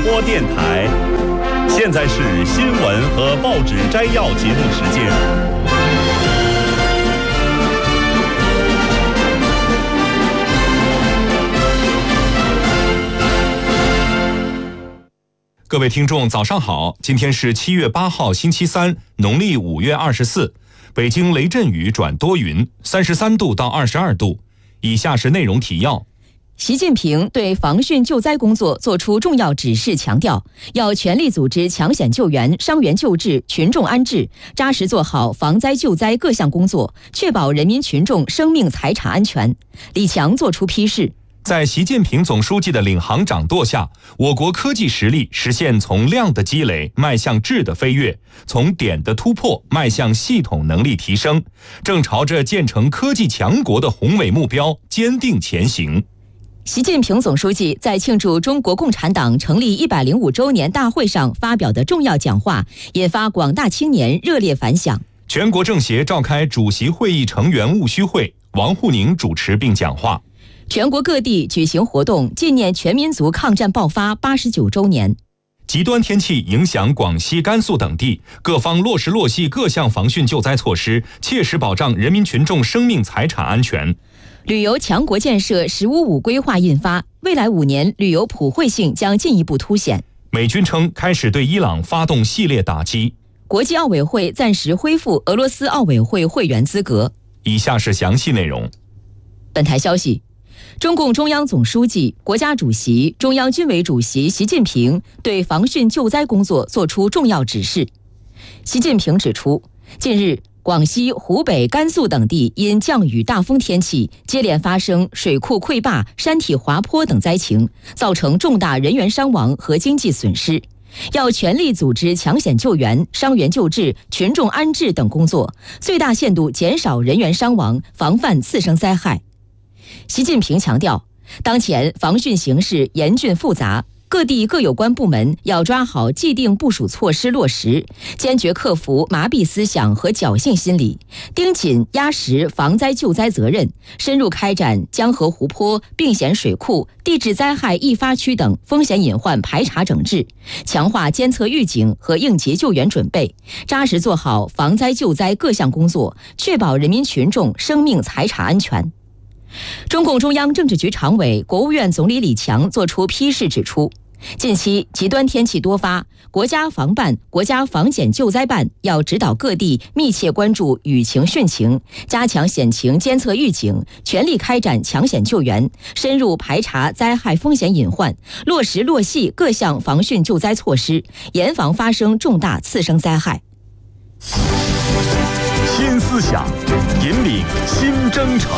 播电台。现在是新闻和报纸摘要节目时间。 各位听众早上好，今天是7月8号星期三，农历5月24，北京雷阵雨转多云，33度到22度。以下是内容提要。 习近平对防汛救灾工作作出重要指示，强调要全力组织抢险救援、伤员救治、群众安置，扎实做好防灾救灾各项工作，确保人民群众生命财产安全。李强作出批示。 在习近平总书记的领航掌舵下，我国科技实力实现从量的积累迈向质的飞跃，从点的突破迈向系统能力提升，正朝着建成科技强国的宏伟目标坚定前行。 习近平总书记在庆祝中国共产党成立105周年大会上发表的重要讲话，引发广大青年热烈反响。 全国政协召开主席会议成员务虚会，王沪宁主持并讲话。 全国各地举行活动，纪念全民族抗战爆发89周年。 极端天气影响广西、甘肃等地，各方落实落细各项防汛救灾措施，切实保障人民群众生命财产安全。 旅游强国建设“十五五”规划印发，未来5年旅游普惠性将进一步凸显。 美军称开始对伊朗发动系列打击。 国际奥委会暂时恢复俄罗斯奥委会会员资格。 以下是详细内容。 本台消息，中共中央总书记、国家主席、中央军委主席习近平对防汛救灾工作作出重要指示。习近平指出，近日广西、湖北、甘肃等地因降雨大风天气，接连发生水库溃坝、山体滑坡等灾情，造成重大人员伤亡和经济损失。要全力组织抢险救援、伤员救治、群众安置等工作，最大限度减少人员伤亡，防范次生灾害。习近平强调，当前防汛形势严峻复杂，各地各有关部门要抓好既定部署措施落实，坚决克服麻痹思想和侥幸心理，盯紧压实防灾救灾责任，深入开展江河湖泊、并险水库、地质灾害易发区等风险隐患排查整治，强化监测预警和应急救援准备，扎实做好防灾救灾各项工作，确保人民群众生命财产安全。中共中央政治局常委、国务院总理李强作出批示指出，近期极端天气多发，国家防办、国家防险救灾办要指导各地密切关注雨情汛情，加强险情监测预警，全力开展抢险救援，深入排查灾害风险隐患，落实落细各项防汛救灾措施，严防发生重大次生灾害。 新思想，引领新征程。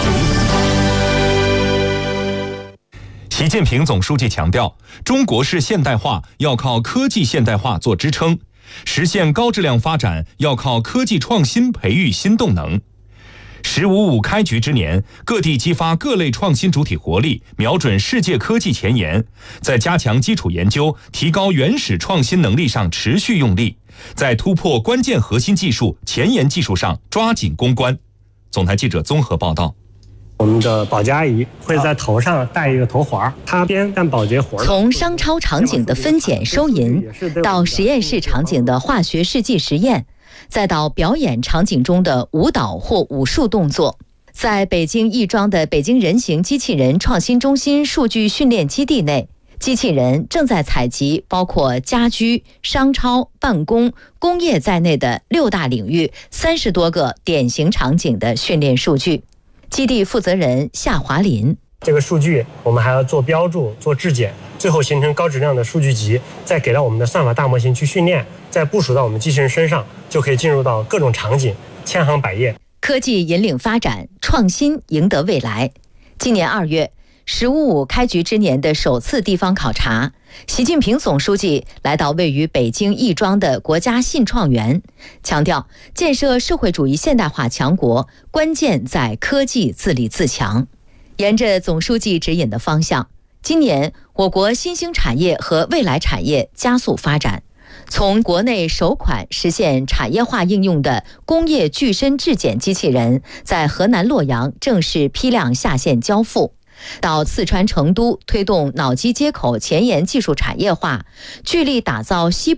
习近平总书记强调，中国式现代化要靠科技现代化做支撑，实现高质量发展要靠科技创新培育新动能。“15+5”开局之年，各地激发各类创新主体活力，瞄准世界科技前沿，在加强基础研究、提高原始创新能力上持续用力，在突破关键核心技术、前沿技术上抓紧攻关。总台记者综合报道。 我们的保洁阿姨会在头上戴一个头环，她边干保洁活。 从商超场景的分拣收银，到实验室场景的化学试剂实验，再到表演场景中的舞蹈或武术动作，在北京亦庄的北京人形机器人创新中心数据训练基地内，机器人正在采集包括家居、商超、办公、工业在内的6大领域30多个典型场景的训练数据。基地负责人夏华林， 这个数据我们还要做标注、做质检，最后形成高质量的数据集，再给到我们的算法大模型去训练，再部署到我们机器人身上，就可以进入到各种场景，千行百业。 科技引领发展，创新赢得未来。今年2月，“15+5”开局之年的首次地方考察，习近平总书记来到位于北京亦庄的国家信创园，强调建设社会主义现代化强国，关键在科技自立自强。沿着总书记指引的方向，今年我国新兴产业和未来产业加速发展。从国内首款实现产业化应用的工业具身质检机器人在河南洛阳正式批量下线交付。 到四川成都推动脑机接口前沿技术产业化，聚力打造西